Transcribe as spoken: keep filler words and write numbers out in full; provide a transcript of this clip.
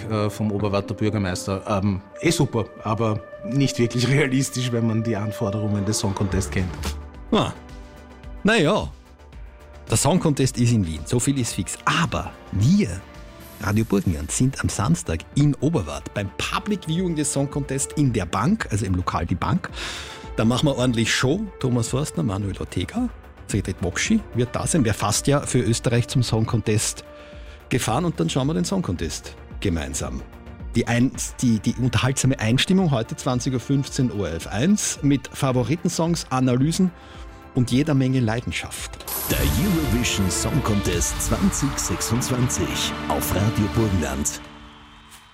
äh, vom Oberwarter Bürgermeister. Ähm, eh super, aber nicht wirklich realistisch, wenn man die Anforderungen des Song Contest kennt. Ah. Naja, der Song Contest ist in Wien, so viel ist fix. Aber wir, Radio Burgenland, sind am Samstag in Oberwart beim Public Viewing des Song Contest in der Bank, also im Lokal Die Bank. Da machen wir ordentlich Show. Thomas Forstner, Manuel Ortega, Cedric Mokschi wird da sein. Wer fast ja für Österreich zum Song Contest gefahren und dann schauen wir den Song Contest gemeinsam. Die, ein, die, die unterhaltsame Einstimmung heute zwanzig Uhr fünfzehn O R F eins mit Favoritensongs, Analysen und jeder Menge Leidenschaft. Der Eurovision Song Contest zwanzig sechsundzwanzig auf Radio Burgenland.